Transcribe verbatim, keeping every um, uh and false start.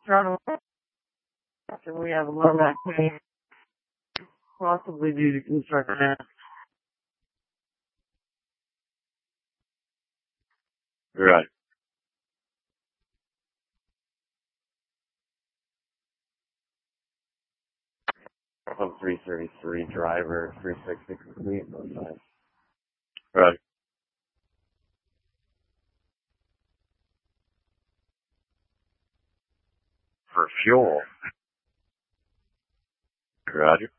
throttle. And we have a low back pain, possibly due to construction. Right. I'm three thirty-three driver, three sixty complete. Right. For fuel. Roger.